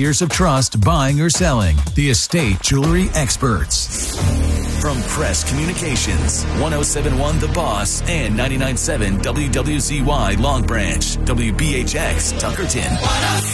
years of trust buying or selling. The Estate Jewelry Experts. From Crest Communications, 1071 The Boss and 99.7 WWZY Long Branch, WBHX Tuckerton.